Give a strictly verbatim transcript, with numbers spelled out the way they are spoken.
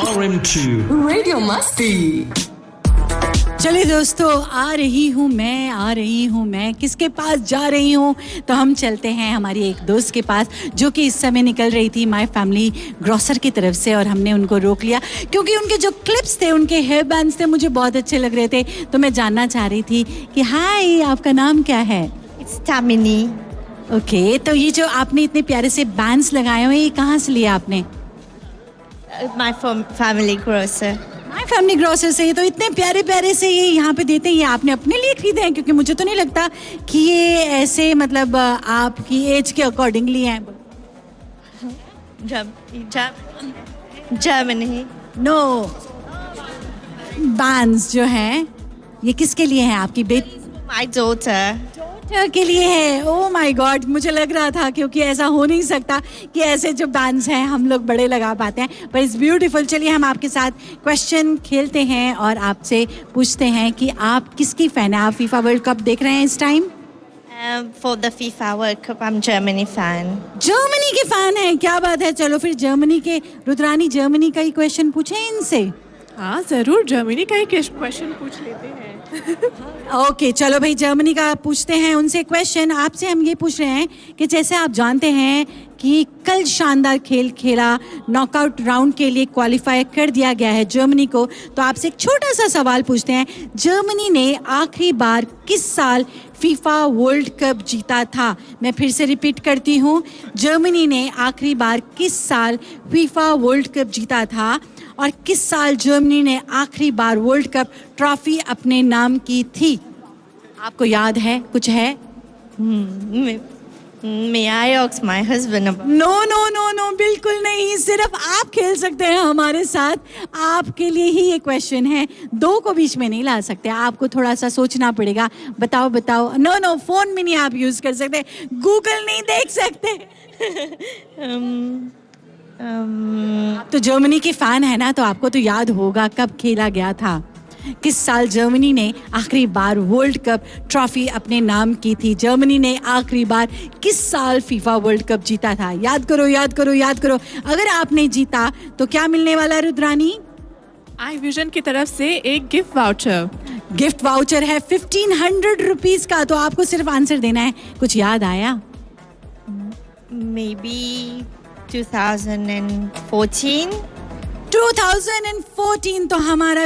R M to radio मस्ती। चलिए दोस्तों, आ रही हूँ मैं आ रही हूँ मैं किसके पास जा रही हूँ? तो हम चलते हैं हमारी एक दोस्त के पास जो कि इस समय निकल रही थी माय फैमिली ग्रोसर की तरफ से, और हमने उनको रोक लिया क्योंकि उनके जो क्लिप्स थे, उनके हेयर बैंड्स थे, मुझे बहुत अच्छे लग रहे थे। तो मैं जानना चाह रही थी कि हाय, आपका नाम क्या है? It's Tamini. ओके okay, तो ये जो आपने इतने प्यारे से बैंड्स लगाए हुए, ये कहाँ से लिया आपने? My fam- family grocer. My family grocer से। तो इतने प्यारे प्यारे से ये यहाँ पे देते हैं, ये आपने अपने लिए खरीदे हैं? क्योंकि मुझे तो नहीं लगता कि ये ऐसे मतलब आपकी एज के अकॉर्डिंगली हैं। Germ- Germ- Germany. No, bands जो हैं ये किसके लिए हैं? आपकी बेटी My daughter. के लिए है? ओह माय गॉड, मुझे लग रहा था क्योंकि ऐसा हो नहीं सकता कि ऐसे जो बैंड्स हैं हम लोग बड़े लगा पाते हैं, पर इट्स ब्यूटीफुल। चलिए हम आपके साथ क्वेश्चन खेलते हैं और आपसे पूछते हैं कि आप किसकी फैन है? आप फीफा वर्ल्ड कप देख रहे हैं इस time? Um, for the FIFA World Cup, I'm Germany fan. Germany के फैन हैं, क्या बात है। चलो फिर जर्मनी के रुद्रानी, जर्मनी का ही क्वेश्चन पूछें इनसे। हाँ जरूर, जर्मनी का ही क्वेश्चन पूछ लेते हैं। ओके okay, चलो भाई जर्मनी का पूछते हैं उनसे क्वेश्चन। आपसे हम ये पूछ रहे हैं कि जैसे आप जानते हैं कि कल शानदार खेल खेला, नॉकआउट राउंड के लिए क्वालिफाई कर दिया गया है जर्मनी को, तो आपसे एक छोटा सा सवाल पूछते हैं। जर्मनी ने आखिरी बार किस साल फीफा वर्ल्ड कप जीता था? मैं फिर से रिपीट करती हूँ, जर्मनी ने आखिरी बार किस साल फीफा वर्ल्ड कप जीता था और किस साल जर्मनी ने आखिरी बार वर्ल्ड कप ट्रॉफी अपने नाम की थी? आपको याद है? कुछ है? Hmm. May, may I ask my husband about? No no no no, बिल्कुल नहीं। सिर्फ आप खेल सकते हैं हमारे साथ, आपके लिए ही ये क्वेश्चन है, दो को बीच में नहीं ला सकते, आपको थोड़ा सा सोचना पड़ेगा। बताओ बताओ। नो नो, फोन में नहीं आप यूज कर सकते, गूगल नहीं देख सकते। um, um, आप तो जर्मनी की फैन है ना, तो आपको तो याद होगा कब खेला गया था, किस साल जर्मनी ने आखिरी बार वर्ल्ड कप ट्रॉफी अपने नाम की थी। जर्मनी ने आखिरी बार किस साल फीफा वर्ल्ड कप जीता था? याद करो याद करो याद करो। अगर आपने जीता तो क्या मिलने वाला है रुद्रानी? आई विजन की तरफ से एक गिफ्ट वाउचर। गिफ्ट वाउचर है फिफ्टीन हंड्रेड रुपीज का। तो आपको सिर्फ आंसर देना है। कुछ याद आया? maybe twenty fourteen. Two thousand fourteen. तो हमारा